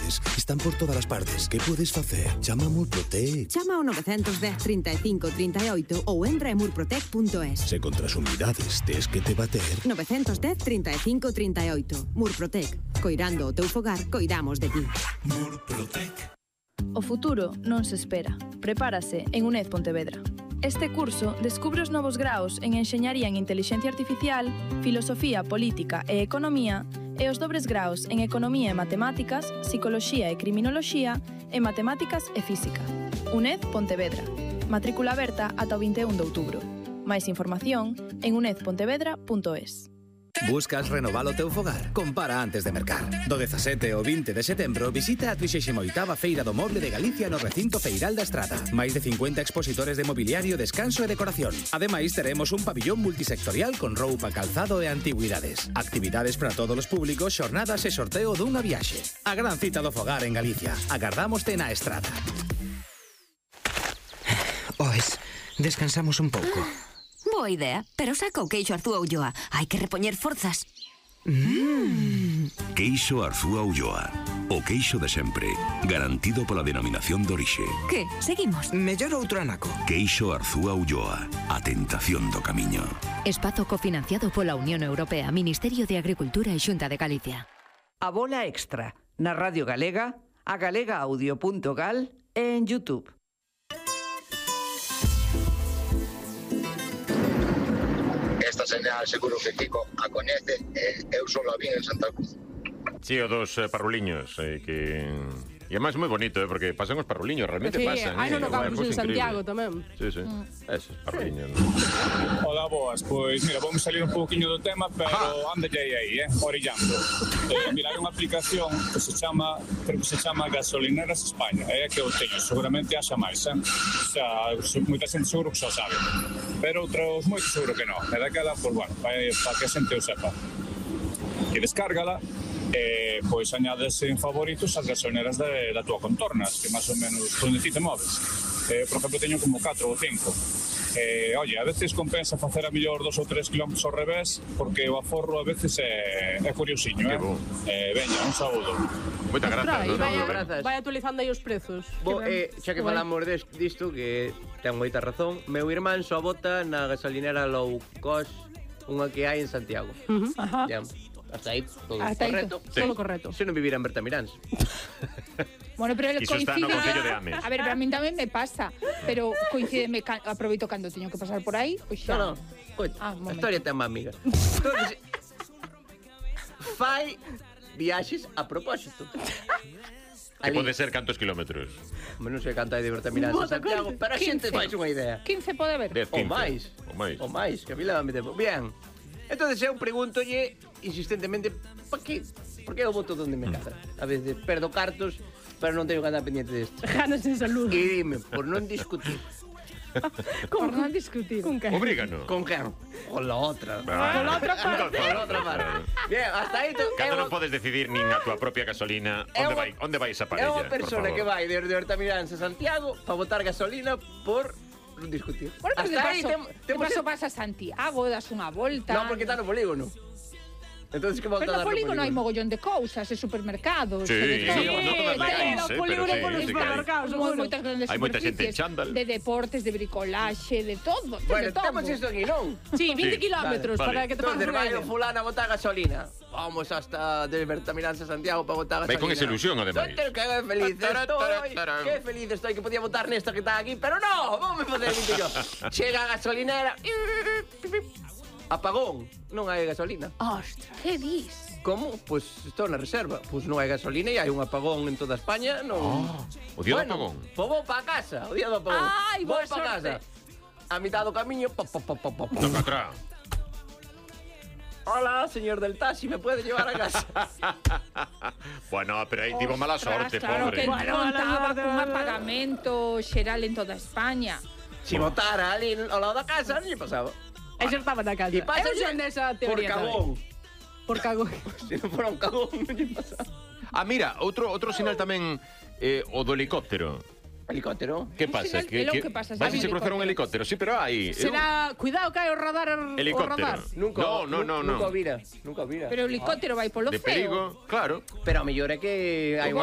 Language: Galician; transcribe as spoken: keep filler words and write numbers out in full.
unidades. Están por todas as partes. Que podes facer? Chama a Murprotec. Chama ao nove un cero, trinta e cinco, trinta e oito ou entra en murprotec punto es. Se contra as unidades tes que te bater... nove un cero, trinta e cinco, trinta e oito. Murprotec. Coirando o teu fogar, coidamos de ti. Murprotec. O futuro non se espera. Prepárase en UNED Pontevedra. Este curso descubre os novos graos en Enxeñaría en Intelixencia Artificial, Filosofía, Política e Economía e os dobres graos en Economía e Matemáticas, Psicoloxía e Criminoloxía e Matemáticas e Física. UNED Pontevedra. Matrícula aberta ata o vinte e un de outubro. Máis información en uned pontevedra punto es. Buscas renovar o teu fogar? Compara antes de mercar. Do dezasete ao vinte de setembro visita a trixésima oitava Feira do Moble de Galicia no recinto Feiral da Estrada. Máis de cincuenta expositores de mobiliario, descanso e decoración. Ademais, teremos un pabillón multisectorial con roupa, calzado e antigüidades. Actividades para todos os públicos, xornadas e sorteo dunha viaxe. A gran cita do fogar en Galicia. Agardámoste na Estrada. Oes, descansamos un pouco. Boa idea, pero saca o queixo Arzúa Ulloa. Hai que repoñer forzas. Mm. Queixo Arzúa Ulloa. O queixo de sempre, garantido pola denominación de orixe. Que? Seguimos? Mellor outro anaco. Queixo Arzúa Ulloa. A tentación do camiño. Espazo cofinanciado pola Unión Europea, Ministerio de Agricultura e Xunta de Galicia. A bola extra, na Radio Galega, a galega audio punto gal e en YouTube. Esta señal seguro que Kiko a coñece, e eu só a vin en Santa Cruz. Sí, o dos eh, parruliños eh, que... E además moi bonito, eh, porque pasan os parruliños, realmente sí, pasan. Hai eh, no campus en Santiago tamén. Sí, sí, mm. esos parruliños. Hola, boas, pois mira, vamos salir un pouquiño do tema, pero anda aí aí, eh, orillando. Eh, mira, hai unha aplicación que se chama, creo que se chama Gasolineras España, é eh, que eu teño, seguramente haxa máis, eh? O sea, moita xente seguro que xa sabe, pero outros moitos seguro que non, e daquela, pois bueno, para que a xente o sepa. Que descárgala, e pois añades en favoritos as gasolineras de, da túa contornas, que máis ou menos onde ti te moves. Eh, por exemplo, teño como catro ou cinco. Eh, oye, a veces compensa facer a mellor dos ou tres kilómetros ao revés, porque o aforro a veces é, é curiosiño, eh? eh? Veña, un saúdo. Moita grazas, no, vaya, no, vai actualizando aí os prezos. Bo, eh, xa que falamos dest, disto, que ten moita razón, meu irmán só bota na gasolinera low cost, unha que hai en Santiago. Uh -huh. Ajá. Ya. Hasta aí, todo Hasta correcto. Aí, todo correcto. Se non vivira en Bertamiráns. Bueno, pero Iso coincide... está no Concello de Ames. A ver, para min tamén me pasa, pero coincídeme, aproveito cando teño que pasar por aí, pois xa. No, no, coito, ah, a historia ten má amiga. Entonces, fai viaxes a propósito. Que pode ser cantos kilómetros? Non sei canto hai de Bertamiráns en Santiago, pero a xente faz unha idea. quince pode haber. Ou máis. Ou máis. Ou máis, que a mí leva tempo. Bien. Entonces eu pregúntolle insistentemente, pa que? Por que eu voto donde me casa? A veces perdo cartos, pero non teño que andar pendiente desto. Ganas en salud. E dime, por non discutir. Por non discutir. Con quen? Obrígano. Con quen? Con la outra. Ah. Con la outra parte. Con la outra parte. Bien, hasta aí... Cando non podes decidir nin a túa propia gasolina, onde vai, onde vai esa É parella, unha persona que vai desde Bertamiráns a Santiago para botar gasolina por non discutir. Bueno, pero de hasta aí paso, tem, de paso vas a Santiago, das unha volta. Non, porque está no polígono. Entonces que volta pero a dar no polígono hai polígono? mogollón de cousas, e supermercados. Sí, e de sí, todo. no todas vaya, legais, los eh, polígonos pero con los sí, sí que hai. supermercados, Moi, moitas grandes Hai moita xente en superficies chándal. de deportes, de bricolaxe, de todo, de Bueno, todo. temos isto aquí, non? Sí, veinte Sí, kilómetros vale. para que te Entonces pases vai una o idea. fulano a botar gasolina. Vamos hasta de Bertamiráns a Santiago para botar gasolina. Vai con esa ilusión, ademais. Entonces, que feliz estoy, que feliz estoy que podía botar nesta que está aquí, pero no, vamos a facer vinto yo. Chega a gasolinera, apagón, non hai gasolina. Ostras, que dis? Como? Pois pues, estou na reserva. Pois pues non hai gasolina e hai un apagón en toda España. Non... Oh, o día bueno, do apagón. Pois vou para casa, o día do apagón. Ai, vou boa para casa. sorte. A mitad do camiño, pop, pop, pop, pop. Toca atrás. Hola, señor del taxi, ¿me puede llevar a casa? Bueno, pero aí tivo mala sorte, claro pobre. que Bueno, contaba vale, cun vale, vale. apagamento xeral en toda España. Si botara ali ao lado da casa, non lle pasaba. Eso estaba na casa. E pasa Eu son desa por teoría tamén. cagón. Por cagón. Se non fora un cagón, non lle pasaba. Ah, mira, outro outro sinal tamén eh, o do helicóptero. Helicóptero? Que pasa? sinal pelo que pasa, Vais sabe, a cruzar un helicóptero, sí, pero hai. Será, cuidado que hai o radar, o Helicóptero. radar. Nunca, No, no, no, no. Nunca o vira, nunca o vira. Pero o helicóptero vai polo De ceo. perigo, claro. Pero a mellor é que hai